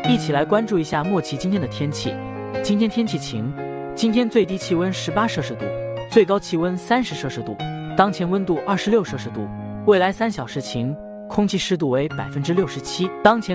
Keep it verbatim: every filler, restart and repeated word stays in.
一起来关注一下莫奇今天的天气。今天天气晴，今天最低气温十八摄氏度，最高气温三十摄氏度，当前温度二十六摄氏度。未来三小时晴，空气湿度为百分之六十七，当前。